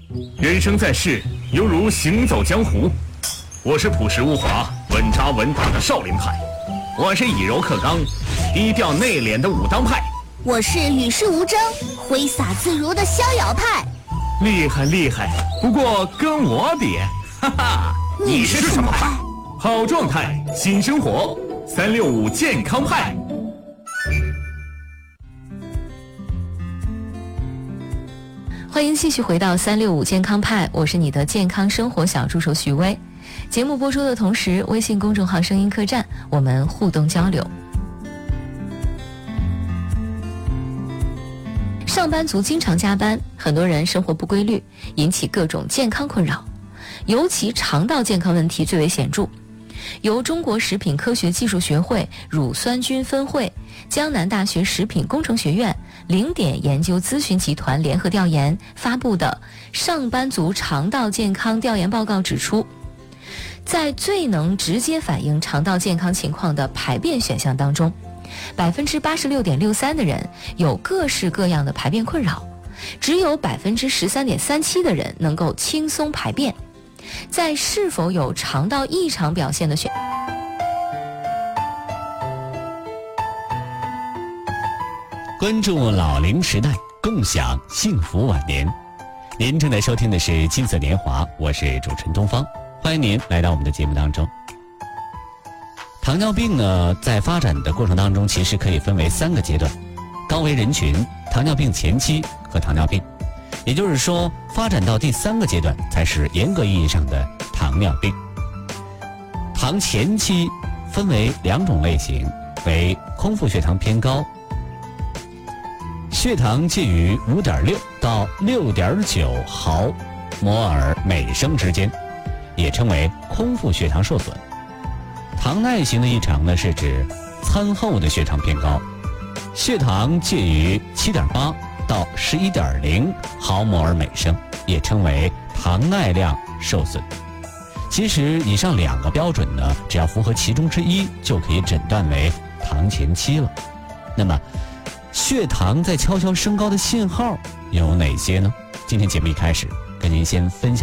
人生在世，犹如行走江湖。我是朴实无华、稳扎稳打的少林派，我是以柔克刚、低调内敛的武当派， 我是与世无争、挥洒自如的逍遥派。 厉害厉害，不过跟我比，哈哈， 你是什么派？ 好状态，新生活，365健康派。 欢迎继续回到365健康派，我是你的健康生活小助手许巍。节目播出的同时，微信公众号声音客栈，我们互动交流。上班族经常加班，很多人生活不规律，引起各种健康困扰，尤其肠道健康问题最为显著。由中国食品科学技术学会乳酸菌分会、江南大学食品工程学院、0点研究咨询集团联合调研发布的上班族肠道健康调研报告指出，在最能直接反映肠道健康情况的排便选项当中，86.63%的人有各式各样的排便困扰，只有13.37%的人能够轻松排便。在是否有肠道异常表现的关注老龄时代，共享幸福晚年。您正在收听的是金色年华，我是主持人东方，欢迎您来到我们的节目当中。糖尿病呢，在发展的过程当中，其实可以分为3个阶段：高危人群、糖尿病前期和糖尿病。也就是说，发展到第3个阶段才是严格意义上的糖尿病。糖前期分为2种类型，为空腹血糖偏高，血糖介于5.6到6.9毫摩尔每升之间，也称为空腹血糖受损。糖耐型的异常呢，是指餐后的血糖偏高，血糖介于7.8到11.0毫摩尔每升，也称为糖耐量受损。其实以上2个标准呢，只要符合其中之一，就可以诊断为糖前期了。那么血糖在悄悄升高的信号有哪些呢？今天节目一开始跟您先分享